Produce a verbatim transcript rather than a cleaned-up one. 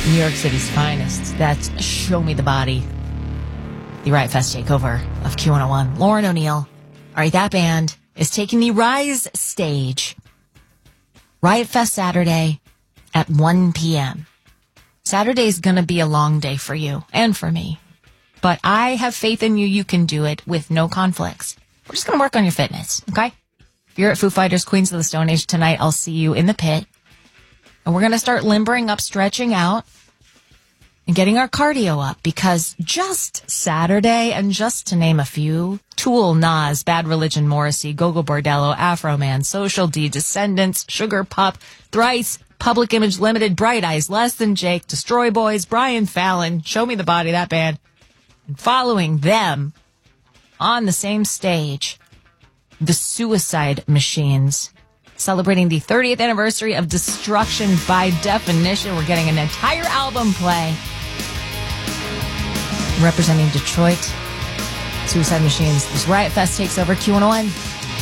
New York City's finest. That's Show Me the Body. The Riot Fest takeover of Q one oh one. Lauren O'Neill. All right, that band is taking the Rise stage. Riot Fest Saturday at one p.m. Saturday's going to be a long day for you and for me. But I have faith in you. You can do it with no conflicts. We're just going to work on your fitness, okay? If you're at Foo Fighters Queens of the Stone Age tonight, I'll see you in the pit. And we're going to start limbering up, stretching out, and getting our cardio up. Because just Saturday, and just to name a few, Tool, Nas, Bad Religion, Morrissey, Gogo Bordello, Afro Man, Social D, Descendants, Sugar Pup, Thrice, Public Image Limited, Bright Eyes, Less Than Jake, Destroy Boys, Brian Fallon, Show Me the Body, that band. And following them on the same stage, the Suicide Machines, celebrating the thirtieth anniversary of Destruction by Definition. We're getting an entire album play. Representing Detroit, Suicide Machines. This Riot Fest takes over Q one oh one.